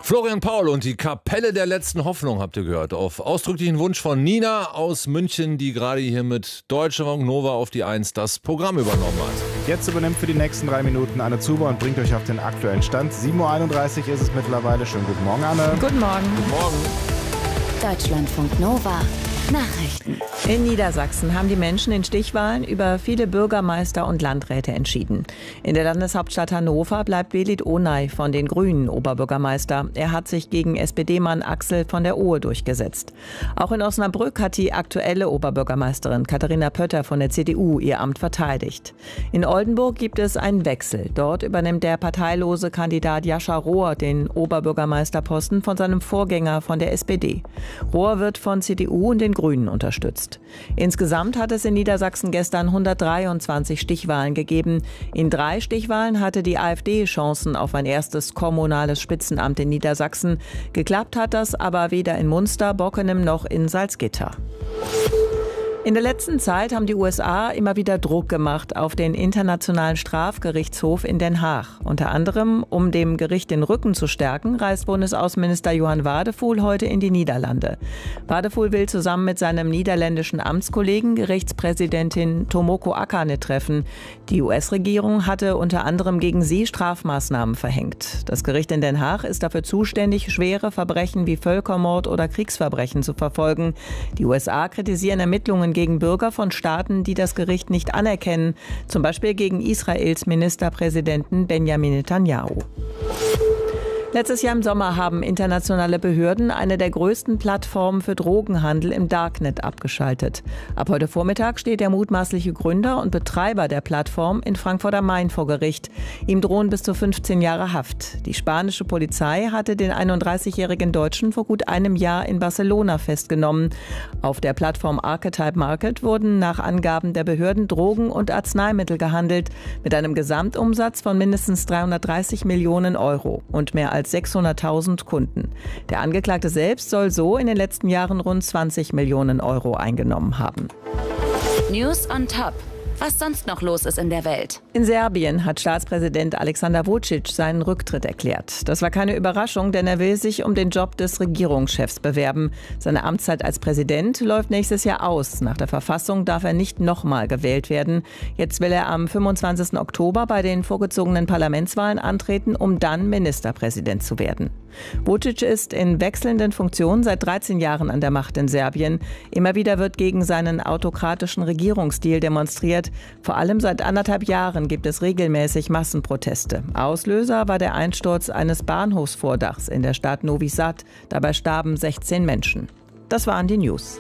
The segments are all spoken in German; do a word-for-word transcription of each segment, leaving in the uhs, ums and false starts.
Florian Paul und die Kapelle der letzten Hoffnung habt ihr gehört. Auf ausdrücklichen Wunsch von Nina aus München, die gerade hier mit Deutschlandfunk Nova auf die eins das Programm übernommen hat. Jetzt übernimmt für die nächsten drei Minuten Anne Zuber und bringt euch auf den aktuellen Stand. sieben Uhr einunddreißig ist es mittlerweile. Schönen guten Morgen, Anne. Guten Morgen. Guten Morgen. Deutschlandfunk Nova. Nachrichten. In Niedersachsen haben die Menschen in Stichwahlen über viele Bürgermeister und Landräte entschieden. In der Landeshauptstadt Hannover bleibt Belit Onay von den Grünen Oberbürgermeister. Er hat sich gegen S P D-Mann Axel von der Ohe durchgesetzt. Auch in Osnabrück hat die aktuelle Oberbürgermeisterin Katharina Pötter von der C D U ihr Amt verteidigt. In Oldenburg gibt es einen Wechsel. Dort übernimmt der parteilose Kandidat Jascha Rohr den Oberbürgermeisterposten von seinem Vorgänger von der S P D. Rohr wird von C D U und den Grünen unterstützt. Insgesamt hat es in Niedersachsen gestern hundertdreiundzwanzig Stichwahlen gegeben. In drei Stichwahlen hatte die AfD Chancen auf ein erstes kommunales Spitzenamt in Niedersachsen. Geklappt hat das aber weder in Munster, Bockenem noch in Salzgitter. In der letzten Zeit haben die U S A immer wieder Druck gemacht auf den Internationalen Strafgerichtshof in Den Haag. Unter anderem, um dem Gericht den Rücken zu stärken, reist Bundesaußenminister Johan Wadephul heute in die Niederlande. Wadephul will zusammen mit seinem niederländischen Amtskollegen Gerichtspräsidentin Tomoko Akane treffen. Die U S-Regierung hatte unter anderem gegen sie Strafmaßnahmen verhängt. Das Gericht in Den Haag ist dafür zuständig, schwere Verbrechen wie Völkermord oder Kriegsverbrechen zu verfolgen. Die U S A kritisieren Ermittlungen gegen Bürger von Staaten, die das Gericht nicht anerkennen, zum Beispiel gegen Israels Ministerpräsidenten Benjamin Netanyahu. Letztes Jahr im Sommer haben internationale Behörden eine der größten Plattformen für Drogenhandel im Darknet abgeschaltet. Ab heute Vormittag steht der mutmaßliche Gründer und Betreiber der Plattform in Frankfurt am Main vor Gericht. Ihm drohen bis zu fünfzehn Jahre Haft. Die spanische Polizei hatte den einunddreißigjährigen Deutschen vor gut einem Jahr in Barcelona festgenommen. Auf der Plattform Archetype Market wurden nach Angaben der Behörden Drogen und Arzneimittel gehandelt, mit einem Gesamtumsatz von mindestens dreihundertdreißig Millionen Euro und mehr als sechshunderttausend Kunden. Der Angeklagte selbst soll so in den letzten Jahren rund zwanzig Millionen Euro eingenommen haben. News on Top. Was sonst noch los ist in der Welt. In Serbien hat Staatspräsident Aleksandar Vučić seinen Rücktritt erklärt. Das war keine Überraschung, denn er will sich um den Job des Regierungschefs bewerben. Seine Amtszeit als Präsident läuft nächstes Jahr aus. Nach der Verfassung darf er nicht nochmal gewählt werden. Jetzt will er am fünfundzwanzigsten Oktober bei den vorgezogenen Parlamentswahlen antreten, um dann Ministerpräsident zu werden. Vučić ist in wechselnden Funktionen seit dreizehn Jahren an der Macht in Serbien. Immer wieder wird gegen seinen autokratischen Regierungsstil demonstriert. Vor allem seit anderthalb Jahren gibt es regelmäßig Massenproteste. Auslöser war der Einsturz eines Bahnhofsvordachs in der Stadt Novi Sad. Dabei starben sechzehn Menschen. Das waren die News.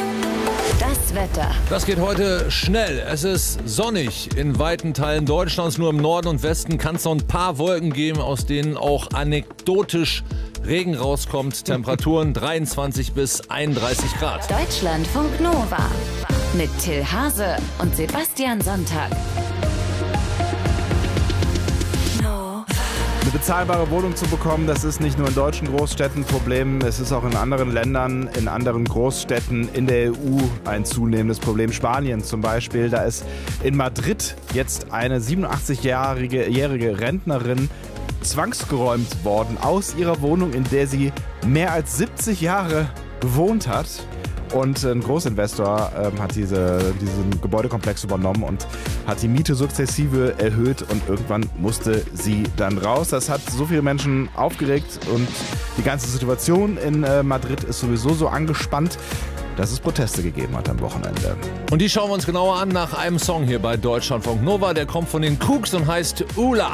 Das Wetter. Das geht heute schnell. Es ist sonnig in weiten Teilen Deutschlands. Nur im Norden und Westen kann es noch ein paar Wolken geben, aus denen auch anekdotisch Regen rauskommt. Temperaturen dreiundzwanzig bis einunddreißig Grad. Deutschlandfunk Nova. Mit Till Hase und Sebastian Sonntag. Eine bezahlbare Wohnung zu bekommen, das ist nicht nur in deutschen Großstädten ein Problem, es ist auch in anderen Ländern, in anderen Großstädten in der E U ein zunehmendes Problem. Spanien zum Beispiel, da ist in Madrid jetzt eine siebenundachtzig-jährige jährige Rentnerin zwangsgeräumt worden aus ihrer Wohnung, in der sie mehr als siebzig Jahre gewohnt hat. Und ein Großinvestor ähm, hat diese, diesen Gebäudekomplex übernommen und hat die Miete sukzessive erhöht und irgendwann musste sie dann raus. Das hat so viele Menschen aufgeregt und die ganze Situation in äh, Madrid ist sowieso so angespannt, dass es Proteste gegeben hat am Wochenende. Und die schauen wir uns genauer an nach einem Song hier bei Deutschlandfunk Nova. Der kommt von den Cooks und heißt Ula.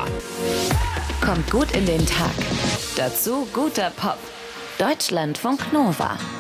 Kommt gut in den Tag. Dazu guter Pop. Deutschlandfunk Nova.